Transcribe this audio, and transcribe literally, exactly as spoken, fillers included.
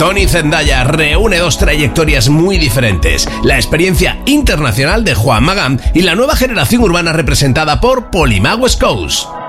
Tony Zendaya reúne dos trayectorias muy diferentes, la experiencia internacional de Juan Magán y la nueva generación urbana representada por Polima West Coast.